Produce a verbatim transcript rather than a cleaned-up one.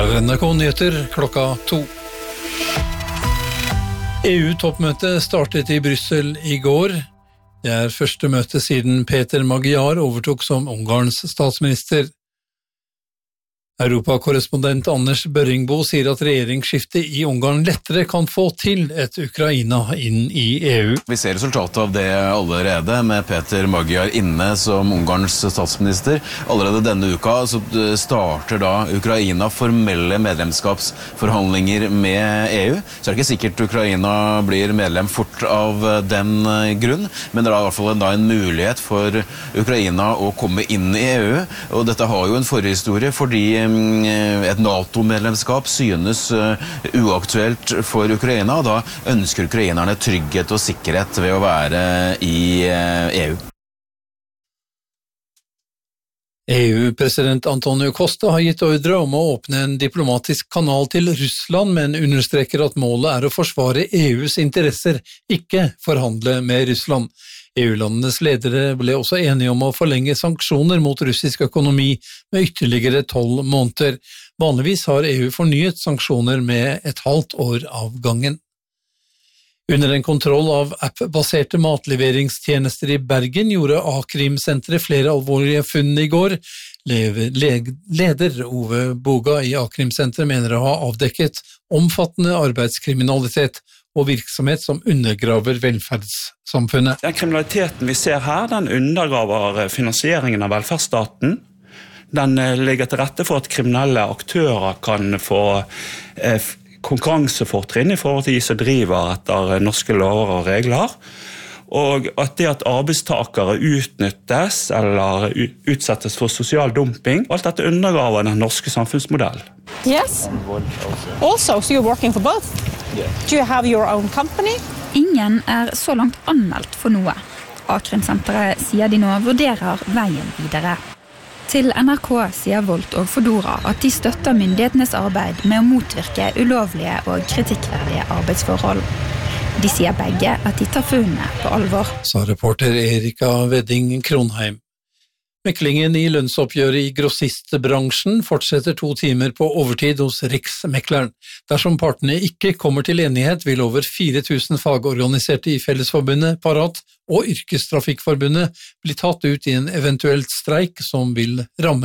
Her er N R K-nyheter klokka to. E U-toppmøtet startet i Brussel i går. Det er første møte siden Peter Magyar overtok som Ungarns statsminister. Europakorrespondent Anders Børringbo sier at regjeringsskiftet i Ungarn lettere kan få til et Ukraina inn i E U. Vi ser resultatet av det allerede, med Peter Magyar inne som Ungarns statsminister. Allerede denne uka så starter da Ukraina formelle medlemskapsforhandlinger med E U. Så er det ikke sikkert Ukraina blir medlem fort av den grunn, men det er i hvert fall da en mulighet for Ukraina å komme inn i E U. Og dette har jo en forhistorie fordi et NATO-medlemskap synes uaktuelt for Ukraina, og da ønsker ukrainerne trygghet og sikkerhet ved å være i E U. E U-president Antonio Costa har gitt ordre om å åpne en diplomatisk kanal til Russland, men understreker at målet er å forsvare E U's interesser, ikke forhandle med Russland. E U-landenes ledere ble også enige om å forlenge sanksjoner mot russisk økonomi med ytterligere tolv måneder. Vanligvis har E U fornyet sanksjoner med et halvt år av gangen. Under en kontroll av app-baserte matleveringstjenester i Bergen gjorde A-krimsenteret flere alvorlige funn i går. Leder Ove Boga i A-krimsenteret mener å ha avdekket omfattende arbeidskriminalitet og virksomhet som undergraver velferdssamfunnet. Den kriminaliteten vi ser her, den undergraver finansieringen av velferdsstaten. Den legger til rette for at kriminelle aktører kan få eh, konkurransefortrinn i forhold til de som driver etter norske lover og regler. Og at det at arbeidstakere utnyttes eller utsettes for sosial dumping, alt dette undergraver den norske samfunnsmodellen. Yes. Also, so you're working for both? Do you have your own company? Ingen er så langt anmeldt for noe. A-krimsenteret sier de nå vurderer veien videre. Til N R K sier Volt og Fodora at de støtter myndighetenes arbeid med å motvirke ulovlige og kritikkverdige arbeidsforhold. De sier begge at de tar funnene på alvor. Sa reporter Erika Wedding Kronheim. Meklingen i lønnsoppgjøret i grossistbransjen fortsetter to timer på overtid hos Riksmekleren. Dersom partene ikke kommer til enighet, vil over fire tusen fagorganiserte i Fellesforbundet, Parat og Yrkestrafikkforbundet bli tatt ut i en eventuelt streik som vil ramme